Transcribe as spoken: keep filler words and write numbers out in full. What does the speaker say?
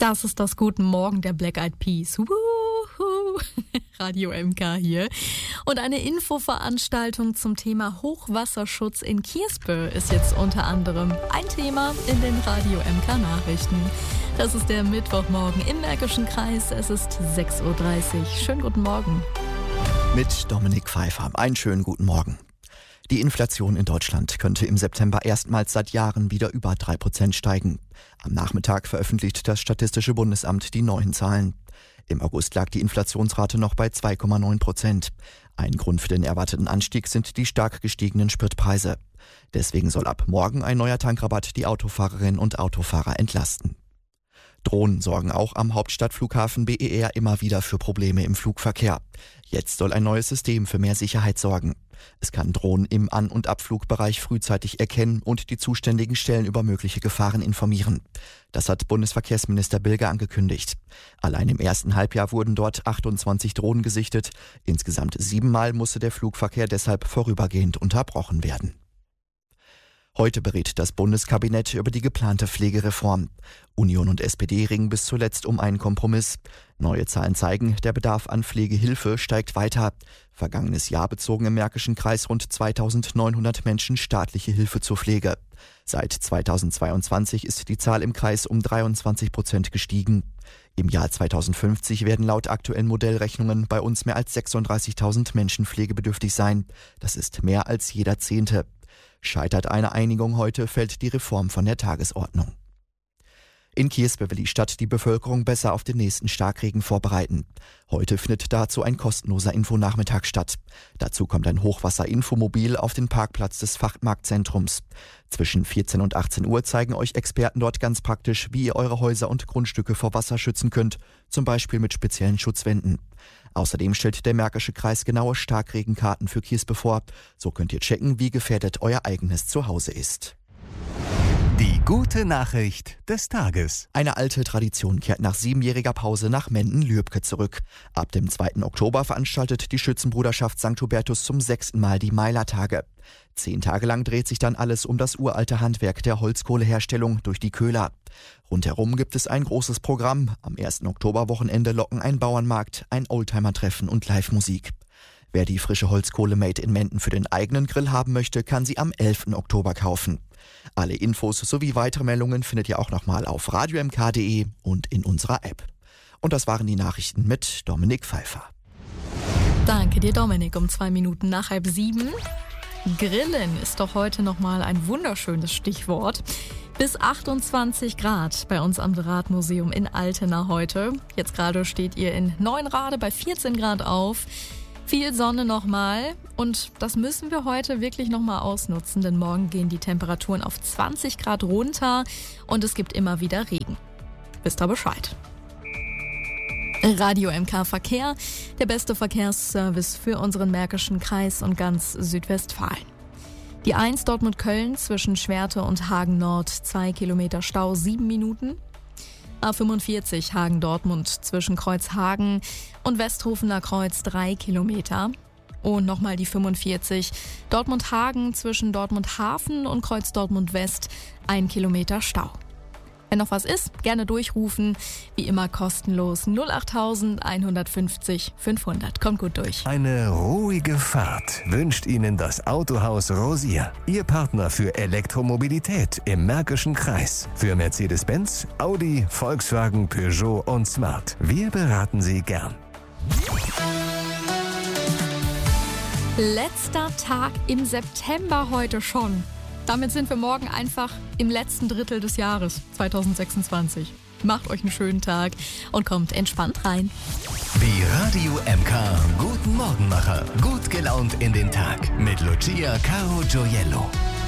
Das ist das Guten Morgen der Black Eyed Peas. Wuhu. Radio M K hier. Und eine Infoveranstaltung zum Thema Hochwasserschutz in Kirspe ist jetzt unter anderem ein Thema in den Radio M K Nachrichten. Das ist der Mittwochmorgen im Märkischen Kreis. Es ist sechs Uhr dreißig. Schönen guten Morgen. Mit Dominik Pfeiffer. Einen schönen guten Morgen. Die Inflation in Deutschland könnte im September erstmals seit Jahren wieder über drei Prozent steigen. Am Nachmittag veröffentlicht das Statistische Bundesamt die neuen Zahlen. Im August lag die Inflationsrate noch bei zwei Komma neun Prozent. Ein Grund für den erwarteten Anstieg sind die stark gestiegenen Spritpreise. Deswegen soll ab morgen ein neuer Tankrabatt die Autofahrerinnen und Autofahrer entlasten. Drohnen sorgen auch am Hauptstadtflughafen B E R immer wieder für Probleme im Flugverkehr. Jetzt soll ein neues System für mehr Sicherheit sorgen. Es kann Drohnen im An- und Abflugbereich frühzeitig erkennen und die zuständigen Stellen über mögliche Gefahren informieren. Das hat Bundesverkehrsminister Bilger angekündigt. Allein im ersten Halbjahr wurden dort achtundzwanzig Drohnen gesichtet. Insgesamt siebenmal musste der Flugverkehr deshalb vorübergehend unterbrochen werden. Heute berät das Bundeskabinett über die geplante Pflegereform. Union und S P D ringen bis zuletzt um einen Kompromiss. Neue Zahlen zeigen, der Bedarf an Pflegehilfe steigt weiter. Vergangenes Jahr bezogen im Märkischen Kreis rund zweitausendneunhundert Menschen staatliche Hilfe zur Pflege. Seit zweitausendzweiundzwanzig ist die Zahl im Kreis um dreiundzwanzig Prozent gestiegen. Im Jahr zweitausendfünfzig werden laut aktuellen Modellrechnungen bei uns mehr als sechsunddreißigtausend Menschen pflegebedürftig sein. Das ist mehr als jeder Zehnte. Scheitert eine Einigung heute, fällt die Reform von der Tagesordnung. In Kirspe will die Stadt die Bevölkerung besser auf den nächsten Starkregen vorbereiten. Heute findet dazu ein kostenloser Infonachmittag statt. Dazu kommt ein Hochwasser-Infomobil auf den Parkplatz des Fachmarktzentrums. Zwischen vierzehn und achtzehn Uhr zeigen euch Experten dort ganz praktisch, wie ihr eure Häuser und Grundstücke vor Wasser schützen könnt, zum Beispiel mit speziellen Schutzwänden. Außerdem stellt der Märkische Kreis genaue Starkregenkarten für Kirspe vor. So könnt ihr checken, wie gefährdet euer eigenes Zuhause ist. Die gute Nachricht des Tages. Eine alte Tradition kehrt nach siebenjähriger Pause nach Menden-Lübke zurück. Ab dem zweiten Oktober veranstaltet die Schützenbruderschaft Sankt Hubertus zum sechsten Mal die Meilertage. Zehn Tage lang dreht sich dann alles um das uralte Handwerk der Holzkohleherstellung durch die Köhler. Rundherum gibt es ein großes Programm. Am ersten Oktoberwochenende locken ein Bauernmarkt, ein Oldtimer-Treffen und Live-Musik. Wer die frische Holzkohle made in Menden für den eigenen Grill haben möchte, kann sie am elften Oktober kaufen. Alle Infos sowie weitere Meldungen findet ihr auch nochmal auf radio m k punkt d e und in unserer App. Und das waren die Nachrichten mit Dominik Pfeiffer. Danke dir, Dominik. Um zwei Minuten nach halb sieben. Grillen ist doch heute nochmal ein wunderschönes Stichwort. Bis achtundzwanzig Grad bei uns am Drahtmuseum in Altena heute. Jetzt gerade steht ihr in Neuenrade bei vierzehn Grad auf. Viel Sonne nochmal und das müssen wir heute wirklich nochmal ausnutzen, denn morgen gehen die Temperaturen auf zwanzig Grad runter und es gibt immer wieder Regen. Wisst ihr Bescheid? Radio M K Verkehr, der beste Verkehrsservice für unseren Märkischen Kreis und ganz Südwestfalen. Die eins Dortmund-Köln zwischen Schwerte und Hagen Nord, zwei Kilometer Stau, sieben Minuten. A fünfundvierzig Hagen-Dortmund zwischen Kreuzhagen und Westhofener Kreuz drei Kilometer. Und nochmal die fünfundvierzig Dortmund-Hagen zwischen Dortmund-Hafen und Kreuz Dortmund-West ein Kilometer Stau. Wenn noch was ist, gerne durchrufen. Wie immer kostenlos null acht eins fünfzig fünfhundert. Kommt gut durch. Eine ruhige Fahrt wünscht Ihnen das Autohaus Rosier. Ihr Partner für Elektromobilität im Märkischen Kreis. Für Mercedes-Benz, Audi, Volkswagen, Peugeot und Smart. Wir beraten Sie gern. Letzter Tag im September heute schon. Damit sind wir morgen einfach im letzten Drittel des Jahres zweitausendsechsundzwanzig. Macht euch einen schönen Tag und kommt entspannt rein. Die Radio M K Guten Morgenmacher. Gut gelaunt in den Tag mit Lucia Caro Gioiello.